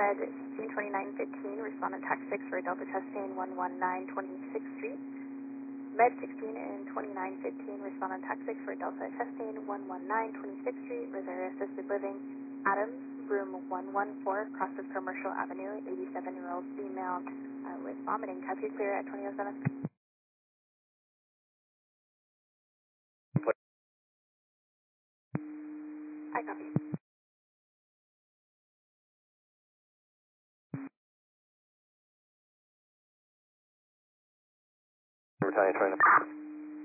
Med 162915, respondent tax 6 for Delta testing 119 26th Street. Med 16 and 2915, respondent tax 6 for Delta testing 119 26th Street, Missouri Assisted Living, Adams, room 114, across of Commercial Avenue, 87-year-old female with vomiting. Copy clear at 2007. I copy. Battalion trying to